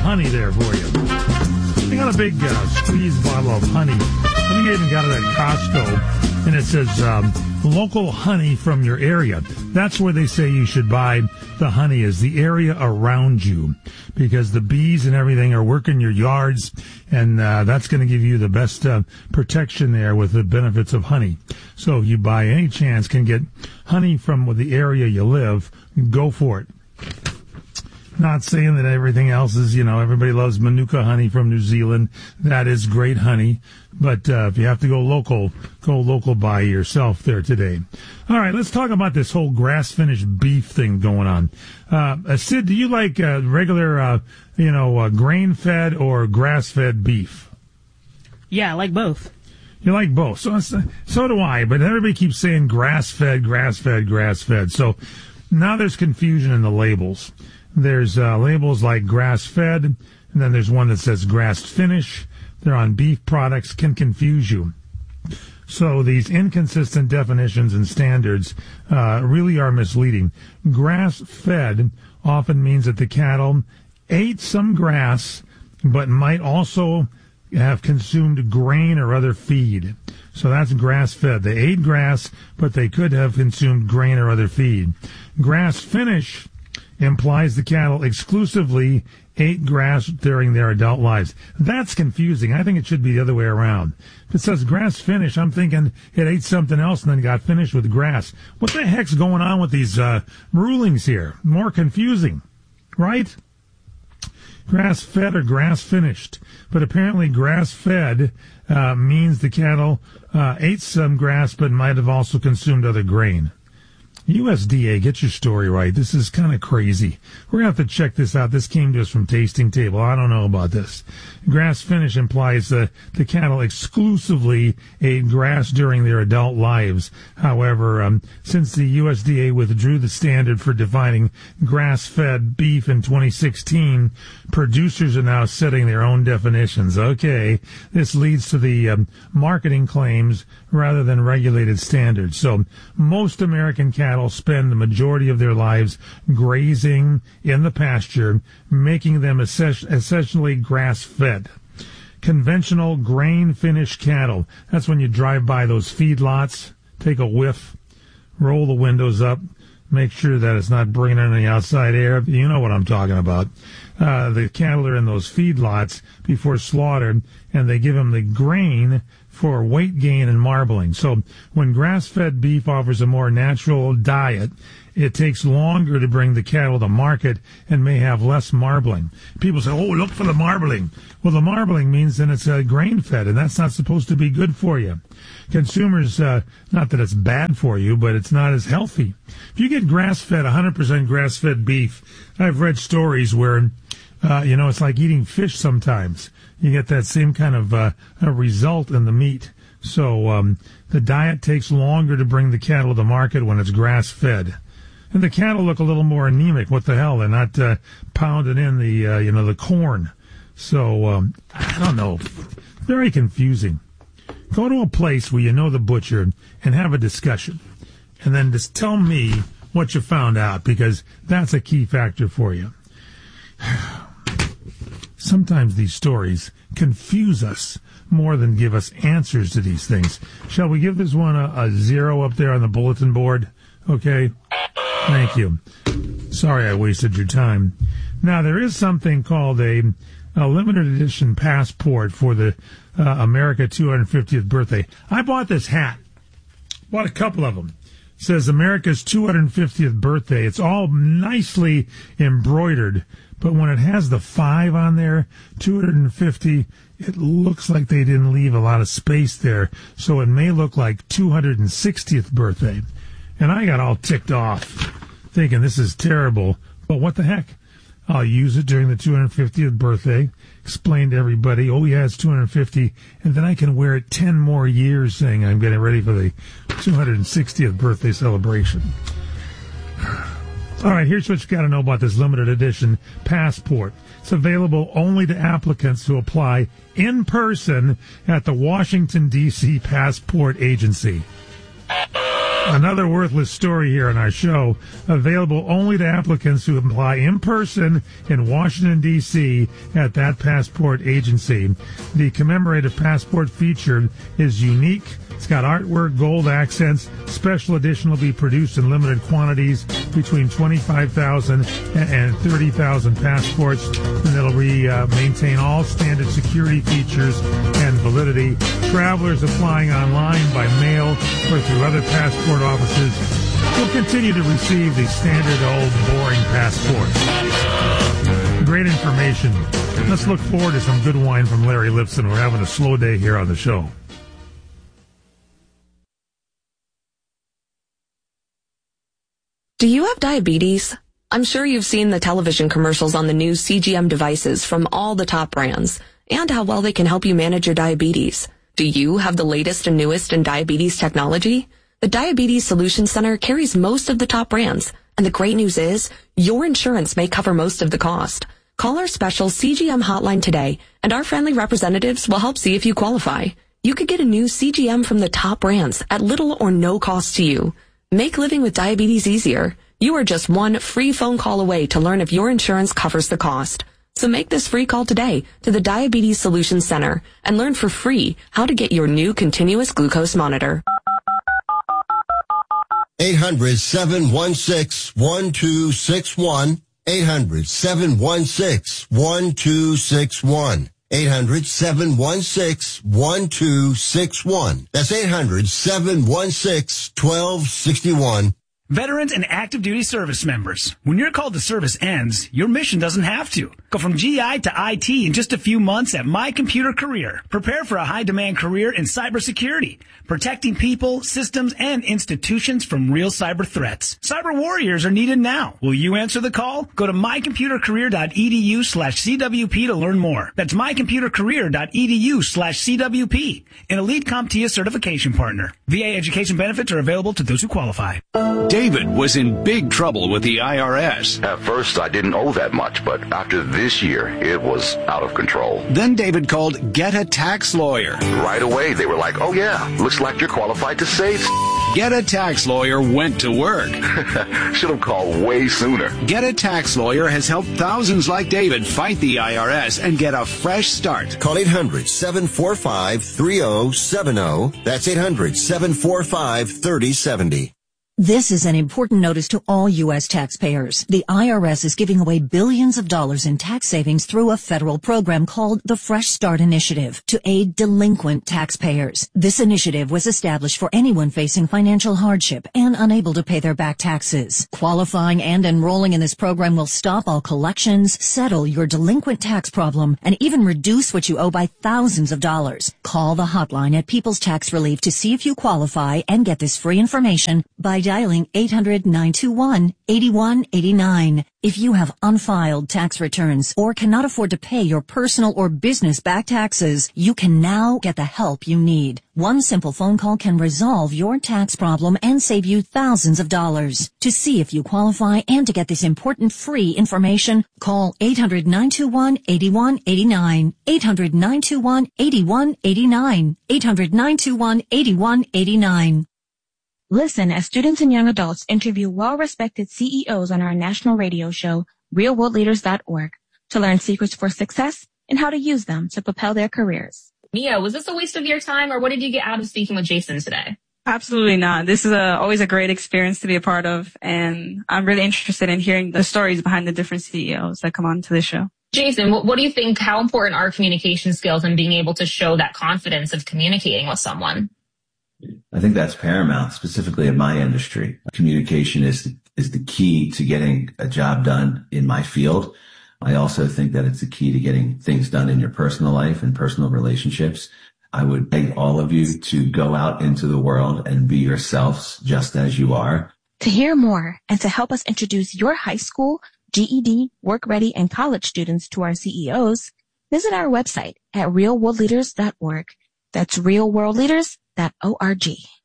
honey there for you. I got a big squeeze bottle of honey. I think I even got it at Costco, and it says local honey from your area. That's where they say you should buy the honey, is the area around you, because the bees and everything are working your yards, and that's going to give you the best protection there with the benefits of honey. So if you by any chance can get honey from the area you live, go for it. Not saying that everything else is, everybody loves Manuka honey from New Zealand. That is great honey. But if you have to go local by yourself there today. All right, let's talk about this whole grass-finished beef thing going on. Sid, do you like regular, grain-fed or grass-fed beef? Yeah, I like both. You like both. So do I, but everybody keeps saying grass-fed, grass-fed, grass-fed. So now there's confusion in the labels. There's labels like grass-fed, and then there's one that says grass-finish. They're on beef products, can confuse you. So these inconsistent definitions and standards really are misleading. Grass-fed often means that the cattle ate some grass, but might also have consumed grain or other feed. So that's grass-fed. They ate grass, but they could have consumed grain or other feed. Grass-finish implies the cattle exclusively ate grass during their adult lives. That's confusing. I think it should be the other way around. If it says grass finish, I'm thinking it ate something else and then got finished with grass. What the heck's going on with these rulings here? More confusing, right? Grass-fed or grass-finished. But apparently grass-fed means the cattle ate some grass but might have also consumed other grain. USDA, get your story right. This is kind of crazy. We're going to have to check this out. This came to us from Tasting Table. I don't know about this. Grass finish implies that the cattle exclusively ate grass during their adult lives. However, since the USDA withdrew the standard for defining grass-fed beef in 2016, producers are now setting their own definitions. Okay, this leads to the marketing claims rather than regulated standards. So most American cattle spend the majority of their lives grazing in the pasture, making them essentially grass-fed. Conventional grain-finished cattle, that's when you drive by those feedlots, take a whiff, roll the windows up, make sure that it's not bringing in any outside air. You know what I'm talking about. The cattle are in those feedlots before slaughter, and they give them the grain for weight gain and marbling. So when grass-fed beef offers a more natural diet, it takes longer to bring the cattle to market and may have less marbling. People say, oh, look for the marbling. Well, the marbling means then it's grain-fed, and that's not supposed to be good for you. Consumers, not that it's bad for you, but it's not as healthy. If you get grass-fed, 100% grass-fed beef, I've read stories where, it's like eating fish sometimes. You get that same kind of a result in the meat. So the diet takes longer to bring the cattle to market when it's grass-fed. And the cattle look a little more anemic. What the hell? They're not pounding in the corn. So I don't know. Very confusing. Go to a place where you know the butcher and have a discussion. And then just tell me what you found out, because that's a key factor for you. Sometimes these stories confuse us more than give us answers to these things. Shall we give this one a 0 up there on the bulletin board? Okay? Thank you. Sorry I wasted your time. Now, there is something called a limited edition passport for the America 250th birthday. I bought this hat. Bought a couple of them. It says America's 250th birthday. It's all nicely embroidered. But when it has the 5 on there, 250, it looks like they didn't leave a lot of space there. So it may look like 260th birthday. And I got all ticked off, thinking this is terrible. But what the heck? I'll use it during the 250th birthday, explain to everybody, oh, yeah, it's 250, and then I can wear it 10 more years saying I'm getting ready for the 260th birthday celebration. All right, here's what you got to know about this limited edition passport. It's available only to applicants who apply in person at the Washington, D.C. Passport Agency. Another worthless story here on our show, available only to applicants who apply in person in Washington, D.C. at that passport agency. The commemorative passport feature is unique. It's got artwork, gold accents. Special edition will be produced in limited quantities, between 25,000 and 30,000 passports, and it'll maintain all standard security features and validity. Travelers applying online, by mail, or through other passport offices will continue to receive the standard old boring passport. Great information. Let's look forward to some good wine from Larry Lipson. We're having a slow day here on the show. Do you have diabetes? I'm sure you've seen the television commercials on the new CGM devices from all the top brands and how well they can help you manage your diabetes. Do you have the latest and newest in diabetes technology? The Diabetes Solutions Center carries most of the top brands, and the great news is your insurance may cover most of the cost. Call our special CGM hotline today, and our friendly representatives will help see if you qualify. You could get a new CGM from the top brands at little or no cost to you. Make living with diabetes easier. You are just one free phone call away to learn if your insurance covers the cost. So make this free call today to the Diabetes Solutions Center and learn for free how to get your new continuous glucose monitor. 800-716-1261. 800-716-1261. 800-716-1261. That's 800-716-1261. Veterans and active duty service members, when your call to service ends, your mission doesn't have to. Go from GI to IT in just a few months at My Computer Career. Prepare for a high-demand career in cybersecurity, protecting people, systems, and institutions from real cyber threats. Cyber warriors are needed now. Will you answer the call? Go to mycomputercareer.edu/CWP to learn more. That's mycomputercareer.edu/CWP, an elite CompTIA certification partner. VA education benefits are available to those who qualify. David was in big trouble with the IRS. At first, I didn't owe that much, but after this year, it was out of control. Then David called Get a Tax Lawyer. Right away, they were like, oh yeah, looks like you're qualified to save. Get a Tax Lawyer went to work. Should have called way sooner. Get a Tax Lawyer has helped thousands like David fight the IRS and get a fresh start. Call 800-745-3070. That's 800-745-3070. This is an important notice to all U.S. taxpayers. The IRS is giving away billions of dollars in tax savings through a federal program called the Fresh Start Initiative to aid delinquent taxpayers. This initiative was established for anyone facing financial hardship and unable to pay their back taxes. Qualifying and enrolling in this program will stop all collections, settle your delinquent tax problem, and even reduce what you owe by thousands of dollars. Call the hotline at People's Tax Relief to see if you qualify and get this free information by dialing 800-921-8189. If you have unfiled tax returns or cannot afford to pay your personal or business back taxes, you can now get the help you need. One simple phone call can resolve your tax problem and save you thousands of dollars. To see if you qualify and to get this important free information, call 800-921-8189. 800-921-8189. 800-921-8189. Listen as students and young adults interview well-respected CEOs on our national radio show, realworldleaders.org, to learn secrets for success and how to use them to propel their careers. Mia, was this a waste of your time, or what did you get out of speaking with Jason today? Absolutely not. This is always a great experience to be a part of, and I'm really interested in hearing the stories behind the different CEOs that come on to the show. Jason, what do you think, how important are communication skills and being able to show that confidence of communicating with someone? I think that's paramount, specifically in my industry. Communication is the key to getting a job done in my field. I also think that it's the key to getting things done in your personal life and personal relationships. I would beg all of you to go out into the world and be yourselves just as you are. To hear more and to help us introduce your high school, GED, work-ready, and college students to our CEOs, visit our website at realworldleaders.org. That's realworldleaders.org.